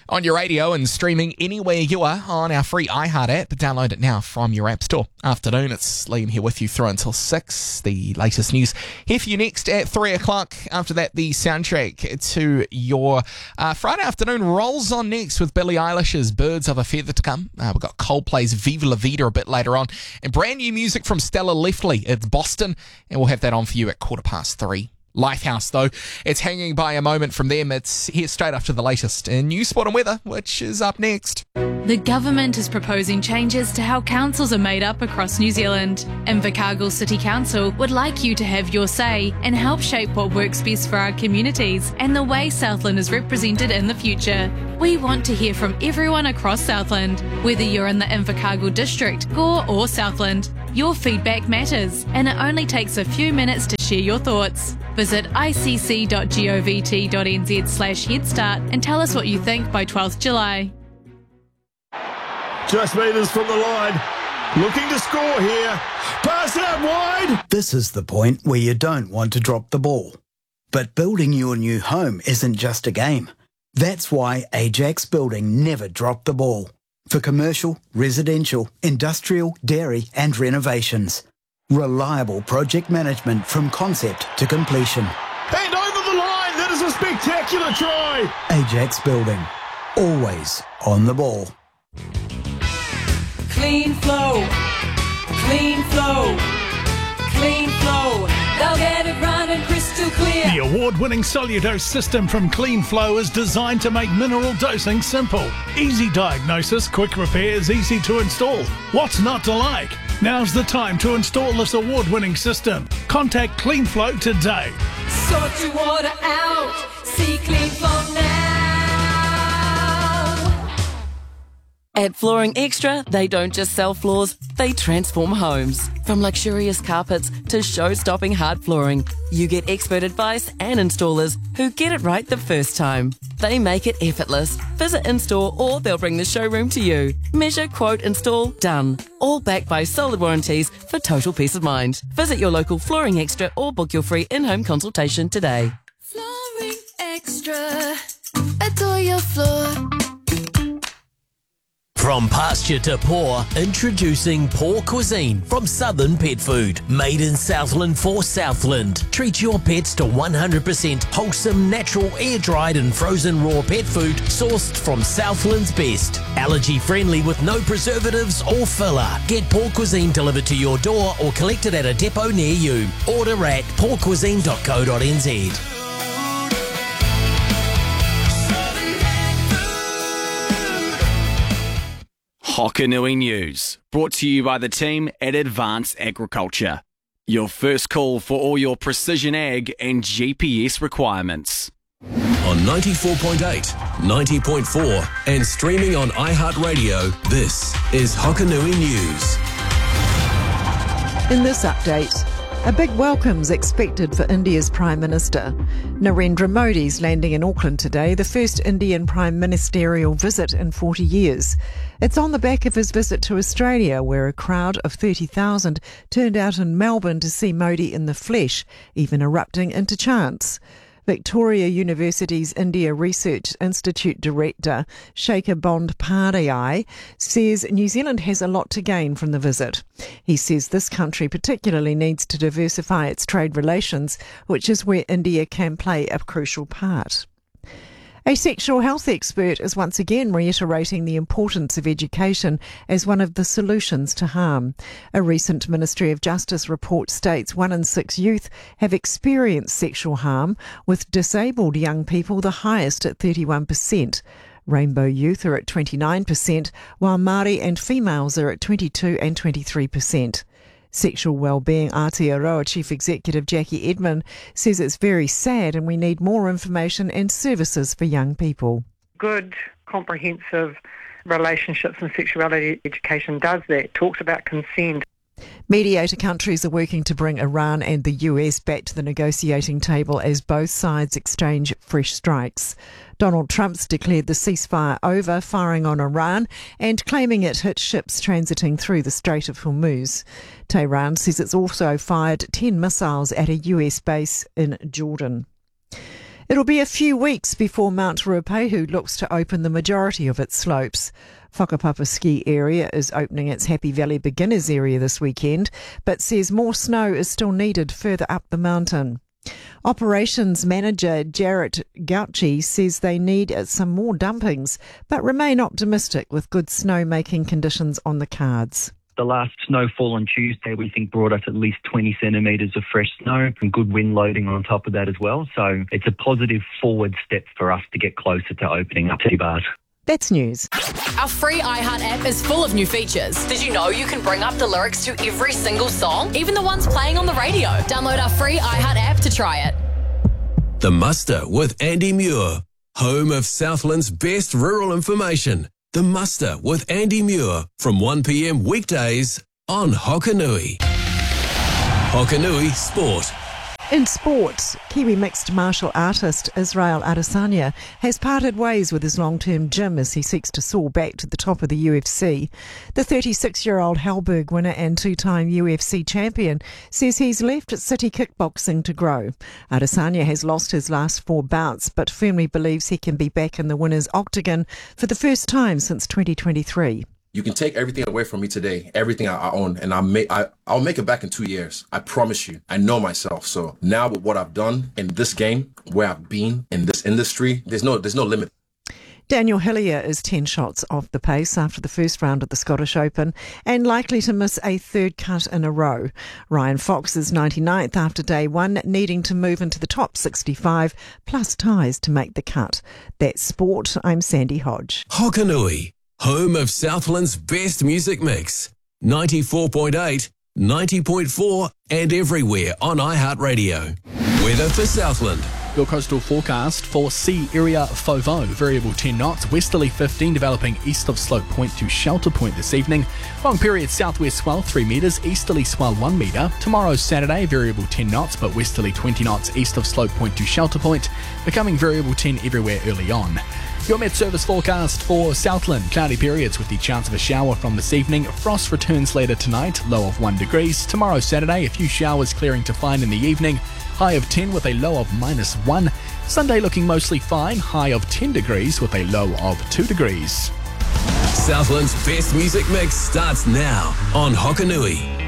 on your radio and streaming anywhere you are on our free iHeart app. Download it now from your app store. Afternoon, it's Liam here with you through until 6. The latest news here for you next at 3 o'clock. After that, the soundtrack to your Friday afternoon rolls on next with Billie Eilish's Birds of a Feather to come. We've got Coldplay's Viva La Vida a bit later on. And brand new music from Stella Leftley. It's Boston. And we'll have that on for you at 3:15. Lifehouse, though, it's hanging by a moment from them. It's here straight after the latest in news, sport and weather, which is up next. The government is proposing changes to how councils are made up across New Zealand. Invercargill City Council would like you to have your say and help shape what works best for our communities and the way Southland is represented in the future. We want to hear from everyone across Southland, whether you're in the Invercargill District, Gore or Southland. Your feedback matters, and it only takes a few minutes to share your thoughts. Visit icc.govt.nz/headstart and tell us what you think by 12th July. Just meters from the line. Looking to score here. Pass out wide. This is the point where you don't want to drop the ball. But building your new home isn't just a game. That's why Ajax Building never dropped the ball. For commercial, residential, industrial, dairy and renovations. Reliable project management from concept to completion. And over the line. That is a spectacular try. Ajax Building. Always on the ball. Clean flow, clean flow, clean flow. They'll get it running crystal clear. The award-winning Soludose system from Clean Flow is designed to make mineral dosing simple. Easy diagnosis, quick repairs, easy to install. What's not to like? Now's the time to install this award-winning system. Contact Clean Flow today. Sort your water out. See Clean Flow now. At Flooring Extra, they don't just sell floors, they transform homes. From luxurious carpets to show-stopping hard flooring, you get expert advice and installers who get it right the first time. They make it effortless. Visit in-store or they'll bring the showroom to you. Measure, quote, install, done. All backed by solid warranties for total peace of mind. Visit your local Flooring Extra or book your free in-home consultation today. Flooring Extra. Adore your floor. From pasture to paw, introducing Paw Cuisine from Southern Pet Food. Made in Southland for Southland. Treat your pets to 100% wholesome, natural, air-dried and frozen raw pet food sourced from Southland's best. Allergy-friendly with no preservatives or filler. Get Paw Cuisine delivered to your door or collected at a depot near you. Order at pawcuisine.co.nz. Hokanui News, brought to you by the team at Advanced Agriculture. Your first call for all your precision ag and GPS requirements. On 94.8, 90.4 and streaming on iHeartRadio, this is Hokanui News. In this update, a big welcome's expected for India's Prime Minister. Narendra Modi's landing in Auckland today, the first Indian prime ministerial visit in 40 years. It's on the back of his visit to Australia, where a crowd of 30,000 turned out in Melbourne to see Modi in the flesh, even erupting into chants. Victoria University's India Research Institute Director Shekhar Bondpadhyay says New Zealand has a lot to gain from the visit. He says this country particularly needs to diversify its trade relations, which is where India can play a crucial part. A sexual health expert is once again reiterating the importance of education as one of the solutions to harm. A recent Ministry of Justice report states 1 in 6 youth have experienced sexual harm, with disabled young people the highest at 31%. Rainbow youth are at 29%, while Māori and females are at 22 and 23%. Sexual Wellbeing Aotearoa Chief Executive Jackie Edmund says it's very sad and we need more information and services for young people. Good, comprehensive relationships and sexuality education does that, talks about consent. Mediator countries are working to bring Iran and the US back to the negotiating table as both sides exchange fresh strikes. Donald Trump's declared the ceasefire over, firing on Iran and claiming it hit ships transiting through the Strait of Hormuz. Tehran says it's also fired 10 missiles at a US base in Jordan. It'll be a few weeks before Mount Ruapehu looks to open the majority of its slopes. Whakapapa Ski Area is opening its Happy Valley Beginners Area this weekend, but says more snow is still needed further up the mountain. Operations Manager Jarrett Gauchi says they need some more dumpings, but remain optimistic with good snow-making conditions on the cards. The last snowfall on Tuesday, we think, brought us at least 20 centimetres of fresh snow and good wind loading on top of that as well. So it's a positive forward step for us to get closer to opening up T-bars. That's news. Our free iHeart app is full of new features. Did you know you can bring up the lyrics to every single song, even the ones playing on the radio? Download our free iHeart app to try it. The Muster with Andy Muir, home of Southland's best rural information. The Muster with Andy Muir from 1 p.m. weekdays on Hokanui. Hokanui Sport. In sport, Kiwi mixed martial artist Israel Adesanya has parted ways with his long-term gym as he seeks to soar back to the top of the UFC. The 36-year-old Hellberg winner and two-time UFC champion says he's left City Kickboxing to grow. Adesanya has lost his last 4 bouts but firmly believes he can be back in the winner's octagon for the first time since 2023. You can take everything away from me today, everything I own, and I'll make it back in 2 years. I promise you. I know myself. So now with what I've done in this game, where I've been in this industry, there's no limit. Daniel Hillier is 10 shots off the pace after the first round of the Scottish Open and likely to miss a third cut in a row. Ryan Fox is 99th after day one, needing to move into the top 65 plus ties to make the cut. That's sport. I'm Sandy Hodge. Hokanui, home of Southland's best music mix. 94.8, 90.4 and everywhere on iHeartRadio. Weather for Southland. Your coastal forecast for Sea Area Fovo, variable 10 knots, westerly 15 developing east of Slope Point to Shelter Point this evening. Long period southwest swell 3 metres, easterly swell 1 metre. Tomorrow Saturday, variable 10 knots but westerly 20 knots east of Slope Point to Shelter Point, becoming variable 10 everywhere early on. Your Met Service forecast for Southland, cloudy periods with the chance of a shower from this evening. Frost returns later tonight, low of 1 degrees. Tomorrow Saturday, a few showers clearing to fine in the evening, high of 10 with a low of -1. Sunday looking mostly fine, high of 10 degrees with a low of 2 degrees. Southland's best music mix starts now on Hokanui.